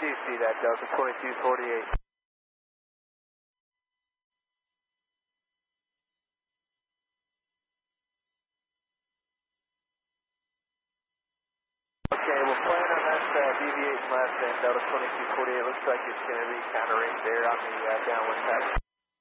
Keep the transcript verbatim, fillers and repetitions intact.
do see that, Delta twenty-two forty-eight. Okay, we'll plan on us uh, deviating left and Delta twenty-two forty-eight. Looks like it's going to be kind of right there on the uh, downwind path.